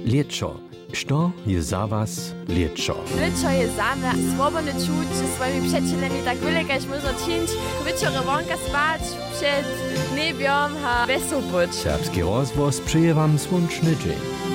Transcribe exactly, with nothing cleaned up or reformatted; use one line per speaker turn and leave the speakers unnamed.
Lieczo. Što je za was lieczo?
Lieczo je za mnie swobodny czuć z swoimi przyjaciółmi tak wiele, jak można czynić. Wieczorem wonka spać przed niebiom a wesoło być.
Serbski rozwoz przyje wam słoneczny dzień.